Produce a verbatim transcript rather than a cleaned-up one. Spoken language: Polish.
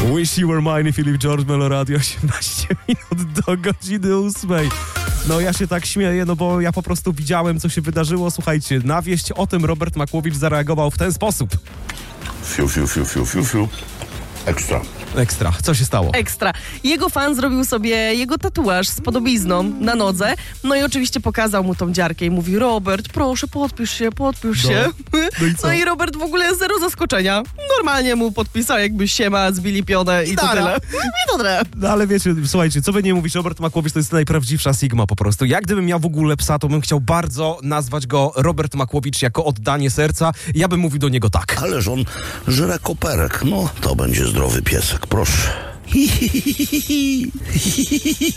Wish You Were Mine, Philip George, Melo Radio, osiemnaście minut do godziny ósmej. No ja się tak śmieję, no bo ja po prostu widziałem, co się wydarzyło. Słuchajcie, na wieść o tym Robert Makłowicz zareagował w ten sposób. Fiu, fiu, fiu, fiu, fiu, fiu. Ekstra. Ekstra. Co się stało? Ekstra. Jego fan zrobił sobie jego tatuaż z podobizną na nodze. No i oczywiście pokazał mu tą dziarkę i mówi: Robert, proszę, podpisz się, podpisz No. się. No i co? No i Robert w ogóle zero zaskoczenia. Normalnie mu podpisał, jakby siema, zbili pionę i, I to dara. tyle. I to tyle. No ale wiecie, słuchajcie, co by nie mówić, Robert Makłowicz to jest najprawdziwsza Sigma po prostu. Ja gdybym miał w ogóle psa, to bym chciał bardzo nazwać go Robert Makłowicz jako oddanie serca. Ja bym mówił do niego tak. Ależ on żre koperek. No, to będzie zdrowy piesek, proszę.